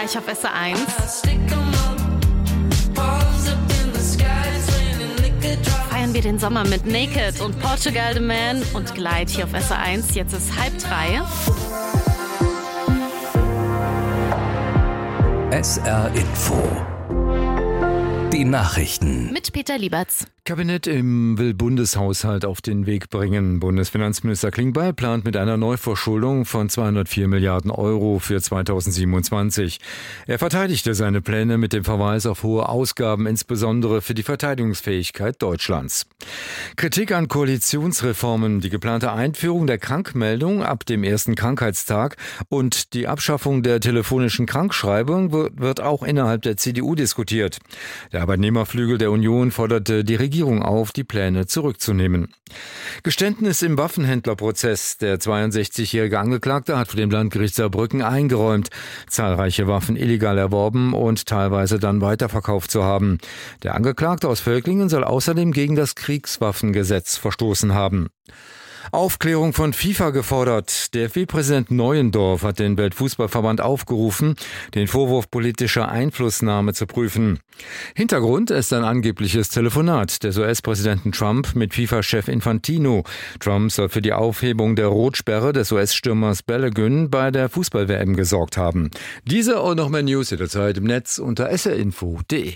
Gleich auf SR1. Feiern wir den Sommer mit Naked und Portugal The Man und Glide hier auf SR1. Jetzt ist 2:30. SR Info. Die Nachrichten. Mit Peter Lieberts. Kabinett will Bundeshaushalt auf den Weg bringen. Bundesfinanzminister Klingbeil plant mit einer Neuverschuldung von 204 Milliarden Euro für 2027. Er verteidigte seine Pläne mit dem Verweis auf hohe Ausgaben, insbesondere für die Verteidigungsfähigkeit Deutschlands. Kritik an Koalitionsreformen, die geplante Einführung der Krankmeldung ab dem ersten Krankheitstag und die Abschaffung der telefonischen Krankschreibung wird auch innerhalb der CDU diskutiert. Der Arbeitnehmerflügel der Union forderte die Regierung auf, die Pläne zurückzunehmen. Geständnis im Waffenhändlerprozess. Der 62-jährige Angeklagte hat vor dem Landgericht Saarbrücken eingeräumt, zahlreiche Waffen illegal erworben und teilweise dann weiterverkauft zu haben. Der Angeklagte aus Völklingen soll außerdem gegen das Kriegswaffengesetz verstoßen haben. Aufklärung von FIFA gefordert. DFB-Präsident Neuendorf hat den Weltfußballverband aufgerufen, den Vorwurf politischer Einflussnahme zu prüfen. Hintergrund ist ein angebliches Telefonat des US-Präsidenten Trump mit FIFA-Chef Infantino. Trump soll für die Aufhebung der Rotsperre des US-Stürmers Balogun bei der Fußball-WM gesorgt haben. Diese und noch mehr News jederzeit im Netz unter srinfo.de.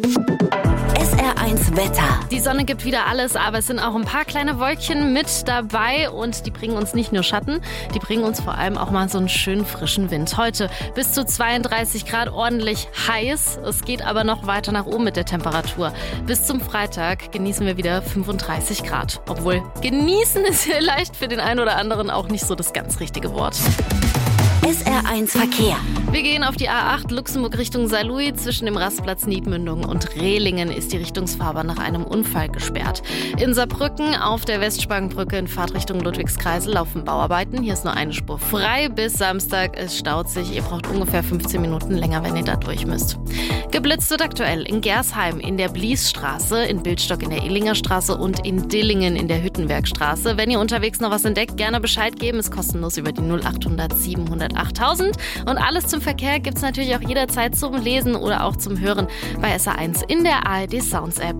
SR1 Wetter. Die Sonne gibt wieder alles, aber es sind auch ein paar kleine Wolkchen mit dabei und die bringen uns nicht nur Schatten, die bringen uns vor allem auch mal so einen schönen frischen Wind. Heute bis zu 32 Grad, ordentlich heiß. Es geht aber noch weiter nach oben mit der Temperatur. Bis zum Freitag genießen wir wieder 35 Grad. Obwohl genießen ist vielleicht für den einen oder anderen auch nicht so das ganz richtige Wort. SR1 Verkehr. Wir gehen auf die A8 Luxemburg Richtung Saarlouis. Zwischen dem Rastplatz Niedmündung und Rehlingen ist die Richtungsfahrbahn nach einem Unfall gesperrt. In Saarbrücken auf der Westspangenbrücke in Fahrtrichtung Ludwigskreisel laufen Bauarbeiten. Hier ist nur eine Spur frei bis Samstag. Es staut sich. Ihr braucht ungefähr 15 Minuten länger, wenn ihr da durch müsst. Geblitzt wird aktuell in Gersheim in der Bliesstraße, in Bildstock in der Illinger Straße und in Dillingen in der Hüttenbergstraße. Wenn ihr unterwegs noch was entdeckt, gerne Bescheid geben. Ist kostenlos über die 0800 700 8000. Und alles zum Verkehr gibt es natürlich auch jederzeit zum Lesen oder auch zum Hören bei SR1 in der ARD Sounds App.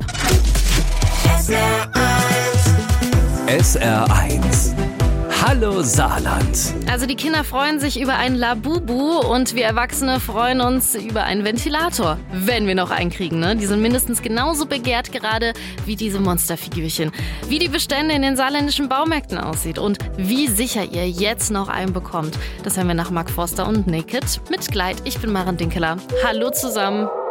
SR1. Hallo Saarland. Also die Kinder freuen sich über ein Labubu und wir Erwachsene freuen uns über einen Ventilator, wenn wir noch einen kriegen. Ne? Die sind mindestens genauso begehrt gerade wie diese Monsterfigürchen. Wie die Bestände in den saarländischen Baumärkten aussieht und wie sicher ihr jetzt noch einen bekommt, das hören wir nach Mark Forster und Naked mit Glide. Ich bin Maren Dinkeler. Hallo zusammen.